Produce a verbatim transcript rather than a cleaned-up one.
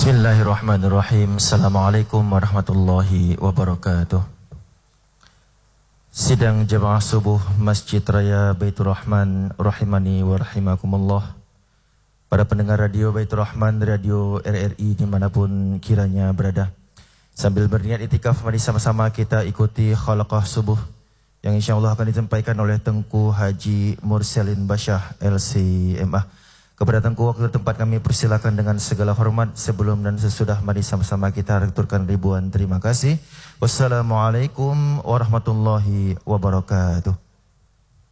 Bismillahirrahmanirrahim. Assalamualaikum warahmatullahi wabarakatuh. Sidang Jemaah Subuh Masjid Raya Baitur Rahman rahimani wa rahimakumullah. Para pendengar radio Baitur Rahman, radio R R I dimanapun kiranya berada, sambil berniat itikaf, mari sama-sama kita ikuti khalaqah subuh yang insyaAllah akan disampaikan oleh Tengku Haji Mursalin Basyah L C M A. Kepada Tengku, waktu tempat kami persilakan dengan segala hormat. Sebelum dan sesudah, mari sama-sama kita aturkan ribuan terima kasih. Wassalamualaikum warahmatullahi wabarakatuh.